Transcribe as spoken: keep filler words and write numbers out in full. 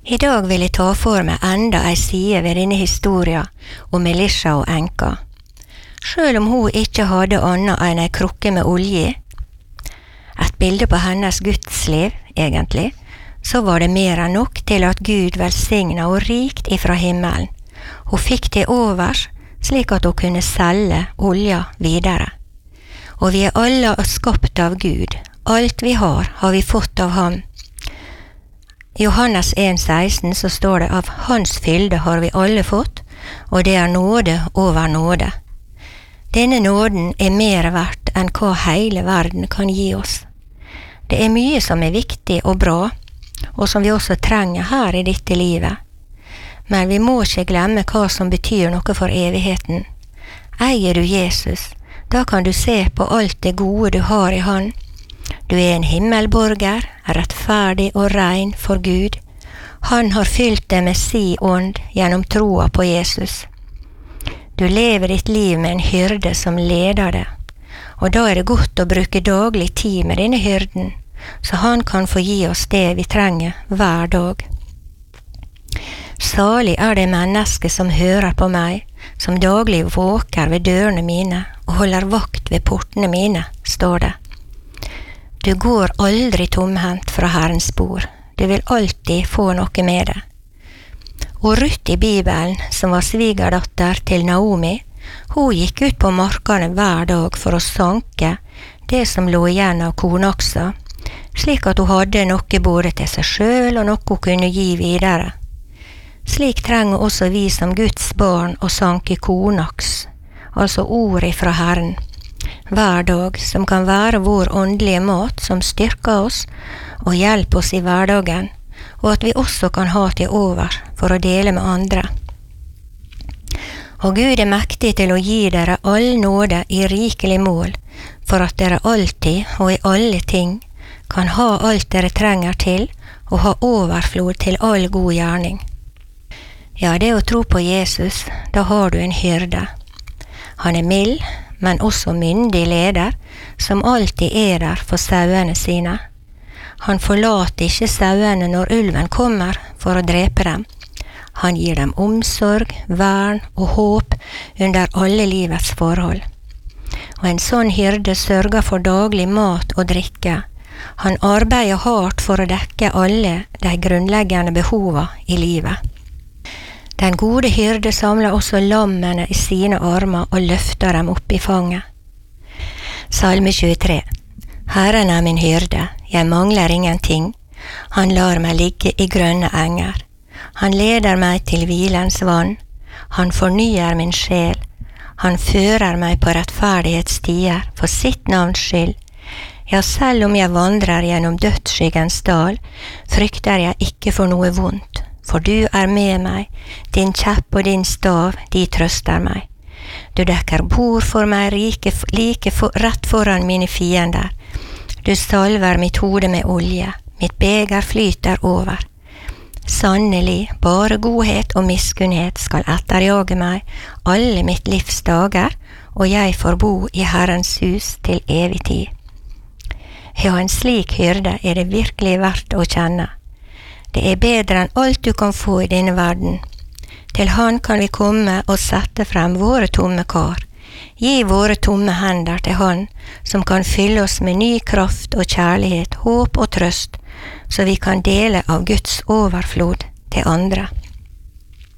I dag vil jeg ta for meg enda ei side ved denne historien om Elisha og enka. Selv om hun ikke hadde annet enn ei krukke med olje, et bilde på hennes gudsliv, egentlig, så var det mer enn nok til at Gud velsignet og rikt ifra himmelen. Hun fikk det overs, slik at hun kunne selge olja videre. Og vi er alle skapt av Gud. Alt vi har, har vi fått av ham. I Johannes en seksten så står det av hans fylde har vi alle fått, og det er nåde over nåde. Denne nåden er mer verdt enn hva hele verden kan gi oss. Det er mye som er viktig og bra, og som vi også trenger her i dette livet. Men vi må ikke glemme hva som betyr noe for evigheten. Eier du Jesus, da kan du se på alt det gode du har i han. Du er en himmelborger, rettferdig og rein for Gud. Han har fylt deg med si ånd gjennom troa på Jesus. Du lever ditt liv med en hyrde som leder deg, og da er det godt å bruke daglig tid med denne hyrden, så han kan få gi oss det vi trenger hver dag. Salig er det menneske som hører på meg, som daglig våker ved dørene mine og holder vakt ved portene mine, står det. Du går aldri tomhendt fra Herrens bord. Du vil alltid få noe med det. Og Ruth i Bibelen, som var svigerdatter til Naomi, hun gikk ut på markene hver dag for å sanke det som lå igjen av kornaksa, slik at hun hadde noe både til seg selv og noe hun kunne gi videre. Slik trenger også vi som Guds barn å sanke kornaks, altså ordet fra Herren, hver dag, som kan være vår åndelige mat som styrker oss og hjelper oss i hverdagen, og at vi også kan ha til over for å dele med andre. Og Gud er mektig til å gi dere all nåde i rikelig mål, for at dere alltid og i alle ting kan ha alt dere trenger til og ha overflod til all god gjerning. Ja, det å tro på Jesus, da har du en hyrde. Han er mild, men også myndig leder, som alltid er der for sauene sine. Han forlater ikke sauene når ulven kommer for å drepe dem. Han gir dem omsorg, vern og håp under alle livets forhold. Og en sånn hyrde sørger for daglig mat og drikke. Han arbeider hardt for å dekke alle de grunnleggende behovene i livet. Den gode hyrde samler også lammene i sine armer og løfter dem opp i fanget. Salme tjuetre. Herren er min hyrde, jeg mangler ingenting. Han lar meg ligge i grønne enger. Han leder meg til hvilens vann. Han fornyer min sjel. Han fører meg på rettferdighetsstier for sitt navns skyld. Ja, selv om jeg vandrer gjennom dødsskyggens dal, frykter jeg ikke for noe vondt. For du er med meg, din kjepp og din stav, de trøster meg. Du dekker bord for meg like, like for, rett foran mine fiender. Du salver mitt hode med olje, mitt beger flyter over. Sannelig, bare godhet og miskunnhet skal etterjage meg alle mitt livs dager, og jeg får bo i Herrens hus til evig tid. Ja, en slik hyrde er det virkelig verdt å kjenne. Det er bedre enn alt du kan få i denne verden. Til han kan vi komme og sette frem våre tomme kar. Gi våre tomme hender til han, som kan fylle oss med ny kraft og kjærlighet, håp og trøst, så vi kan dele av Guds overflod til andre.